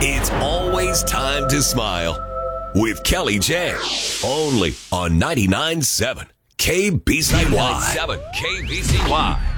It's always time to smile with Kelly J. Only on 99.7 KBCY. 99.7 KBCY.